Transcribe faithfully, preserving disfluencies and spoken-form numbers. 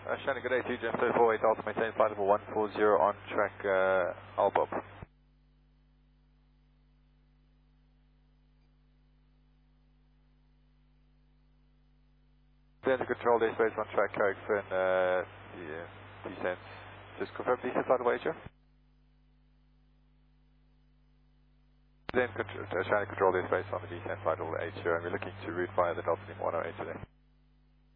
Uh, Shannon, good day to you, Jim three four eight, Delta, maintain flight level one four zero on track, uh, Albob. Clear to control airspace on track, Carrickfen, uh, yeah, descent. Just confirm descent flight level eight, sir. Then, uh, Shannon, control airspace on the descent flight level eight, sir, and we're looking to route via the Delta Lima one oh eight today.